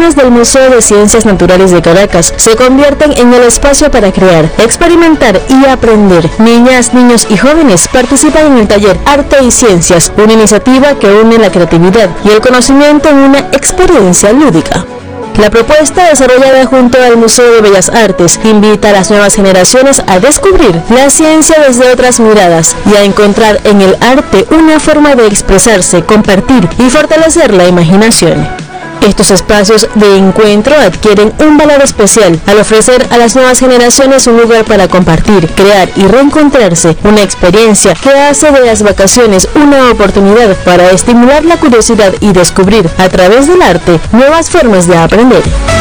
del Museo de Ciencias Naturales de Caracas se convierten en el espacio para crear, experimentar y aprender. Niñas, niños y jóvenes participan en el taller Arte y Ciencias, una iniciativa que une la creatividad y el conocimiento en una experiencia lúdica. La propuesta, desarrollada junto al Museo de Bellas Artes, invita a las nuevas generaciones a descubrir la ciencia desde otras miradas y a encontrar en el arte una forma de expresarse, compartir y fortalecer la imaginación. Estos espacios de encuentro adquieren un valor especial al ofrecer a las nuevas generaciones un lugar para compartir, crear y reencontrarse, una experiencia que hace de las vacaciones una oportunidad para estimular la curiosidad y descubrir, a través del arte, nuevas formas de aprender.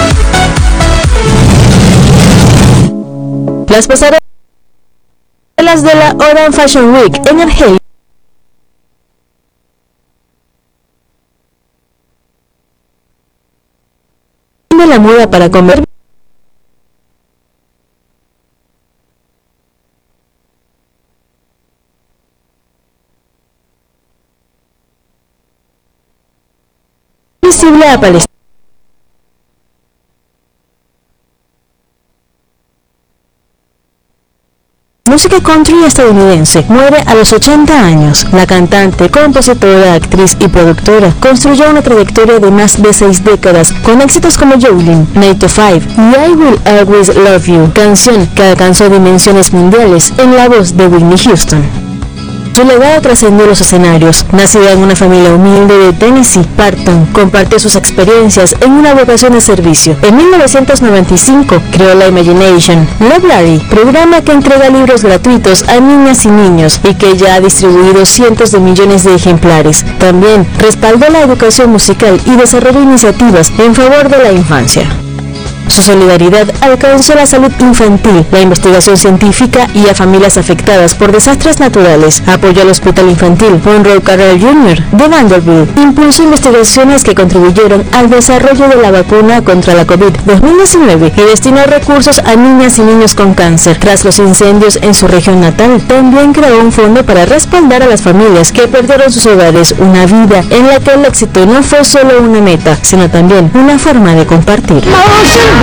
Las pasarelas de la Oran Fashion Week en Argelia de la moda para comer visible a Palestina. Música country estadounidense muere a los 80 años. La cantante, compositora, actriz y productora construyó una trayectoria de más de 6 décadas con éxitos como Jolene, 9 to 5 y I Will Always Love You, canción que alcanzó dimensiones mundiales en la voz de Whitney Houston. Su legado trascendió los escenarios. Nacida en una familia humilde de Tennessee, Parton compartió sus experiencias en una vocación de servicio. En 1995 creó la Imagination Library, programa que entrega libros gratuitos a niñas y niños y que ya ha distribuido cientos de millones de ejemplares. También respaldó la educación musical y desarrolló iniciativas en favor de la infancia. Su solidaridad alcanzó la salud infantil, la investigación científica y a familias afectadas por desastres naturales. Apoyó al Hospital Infantil Monroe Carell Jr. de Vanderbilt. Impulsó investigaciones que contribuyeron al desarrollo de la vacuna contra la COVID-2019 y destinó recursos a niñas y niños con cáncer. Tras los incendios en su región natal, también creó un fondo para respaldar a las familias que perdieron sus hogares, una vida en la que el éxito no fue solo una meta, sino también una forma de compartir.